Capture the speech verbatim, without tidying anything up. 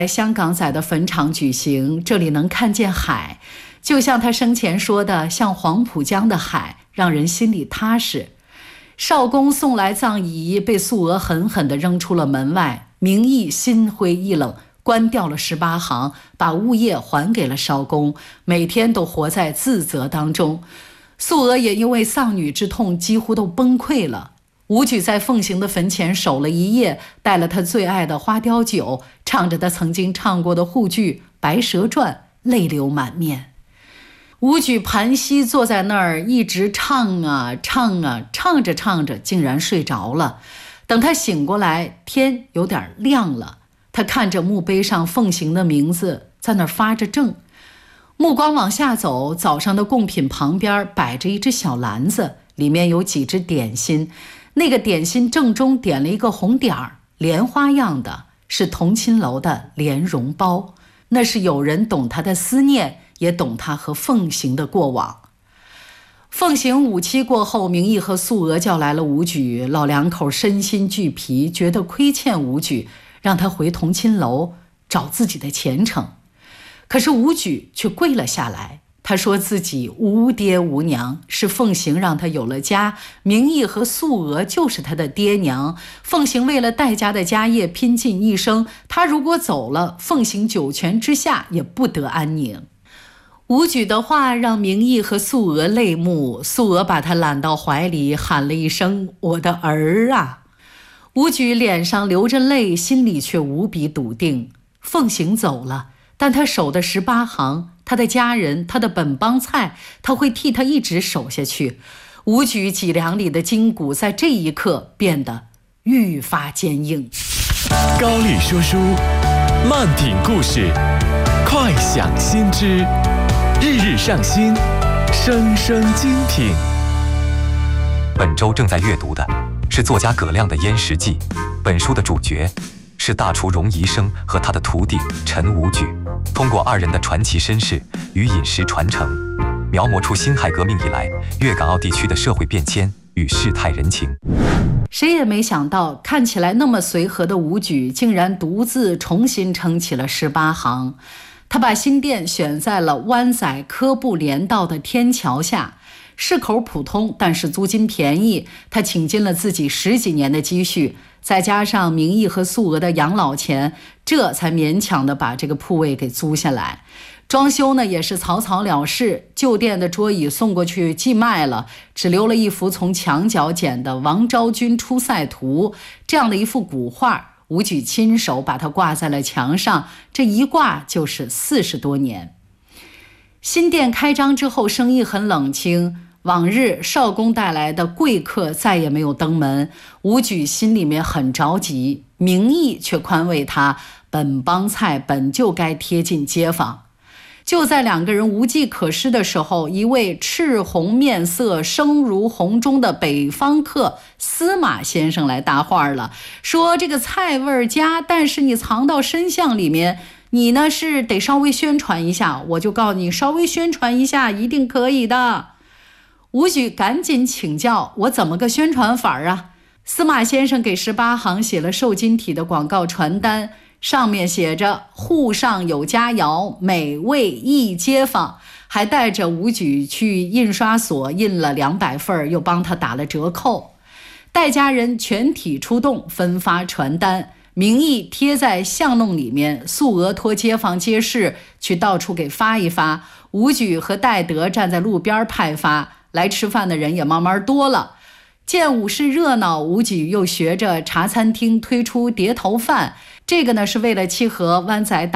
香港仔的坟场举行，这里能看见海，就像他生前说的，像黄浦江的海，让人心里踏实。少公送来葬仪，被素娥狠狠地扔出了门外，明义心灰意冷，关掉了十八行，把物业还给了少公，每天都活在自责当中。素娥也因为丧女之痛几乎都崩溃了。武举在凤行的坟前守了一夜，带了他最爱的花雕酒，唱着他曾经唱过的沪剧《白蛇传》，泪流满面。武举盘膝坐在那儿，一直唱啊唱啊，唱着唱着竟然睡着了。等他醒过来，天有点亮了。他看着墓碑上凤行的名字，在那儿发着怔。目光往下走，早上的贡品旁边摆着一只小篮子，里面有几只点心。那个点心正中点了一个红点儿，莲花样的，是同亲楼的莲蓉包。那是有人懂他的思念，也懂他和凤行的过往。凤行五期过后，明义和素娥叫来了武举，老两口身心俱疲，觉得亏欠武举，让他回同亲楼找自己的前程。可是武举却跪了下来，他说自己无爹无娘，是凤行让他有了家，明义和素娥就是他的爹娘。凤行为了戴家的家业拼尽一生，他如果走了，凤行九泉之下也不得安宁。武举的话让明义和素娥泪目，素娥把他揽到怀里，喊了一声我的儿啊。武举脸上流着泪，心里却无比笃定。凤行走了，但他守的十八行，他的家人，他的本帮菜，他会替他一直守下去。武举脊梁里的筋骨在这一刻变得愈发坚硬。 高丽说书，慢品故事，快享新知，日日上新，声声精品。 本周正在阅读的是作家葛亮的《燕食记》，本书的主角是大厨荣宜生和他的徒弟陈武举，通过二人的传奇身世与饮食传承，描摹出辛亥革命以来粤港澳地区的社会变迁与世态人情。 谁也没想到，看起来那么随和的武举，竟然独自重新撑起了十八行。他把新店选在了湾仔科布连道的天桥下，市口普通，但是租金便宜。他倾尽了自己十几年的积蓄，再加上明义和素娥的养老钱，这才勉强的把这个铺位给租下来。装修呢也是草草了事，旧店的桌椅送过去寄卖了，只留了一幅从墙角捡的王昭君出塞图，这样的一幅古画。武举亲手把它挂在了墙上，这一挂就是四十多年。新店开张之后，生意很冷清，往日少公带来的贵客再也没有登门。武举心里面很着急，明义却宽慰他，本帮菜本就该贴近街坊。就在两个人无计可施的时候，一位赤红面色声如洪钟的北方客司马先生来搭话了，说这个菜味佳，但是你藏到深巷里面，你呢是得稍微宣传一下。我就告诉你，稍微宣传一下一定可以的。武举赶紧请教，我怎么个宣传法啊？司马先生给十八行写了瘦金体的广告传单，上面写着沪上有佳肴，美味益街坊，还带着武举去印刷所印了两百份，又帮他打了折扣。带家人全体出动，分发传单，名义贴在巷弄里面，素娥托街坊街市去到处给发一发，武举和戴德站在路边派发，来吃饭的人也慢慢多了。见午市热闹，武举又学着茶餐厅推出碟头饭，这个呢是为了契合湾仔打